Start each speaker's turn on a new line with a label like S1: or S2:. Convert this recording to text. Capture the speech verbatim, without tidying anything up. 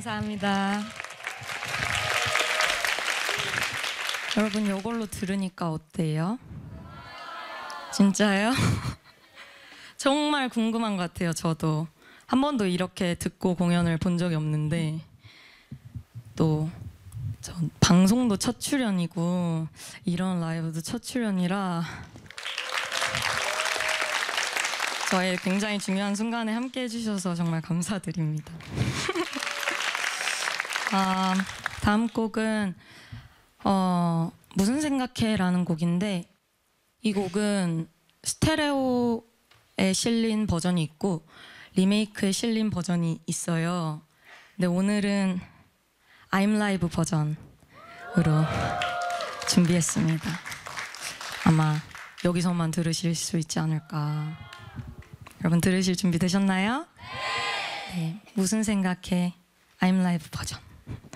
S1: 감사합니다. 여러분 이걸로 들으니까 어때요? 진짜요? 정말 궁금한 것 같아요. 저도 한 번도 이렇게 듣고 공연을 본 적이 없는데 또 전 방송도 첫 출연이고 이런 라이브도 첫 출연이라 저의 굉장히 중요한 순간에 함께 해주셔서 정말 감사드립니다. 아, 다음 곡은 어, 무슨 생각해? 라는 곡인데 이 곡은 스테레오에 실린 버전이 있고 리메이크에 실린 버전이 있어요. 근데 오늘은 I'm Live 버전으로 준비했습니다. 아마 여기서만 들으실 수 있지 않을까. 여러분 들으실 준비 되셨나요? 네. 무슨 생각해? I'm Live 버전.